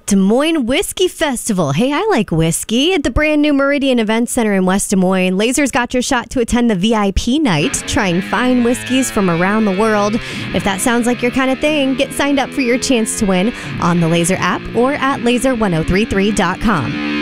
Des Moines Whiskey Festival. Hey, I like whiskey. At the brand new Meridian Event Center in West Des Moines, Laser's got your shot to attend the VIP night, trying fine whiskeys from around the world. If that sounds like your kind of thing, get signed up for your chance to win on the Laser app or at laser1033.com.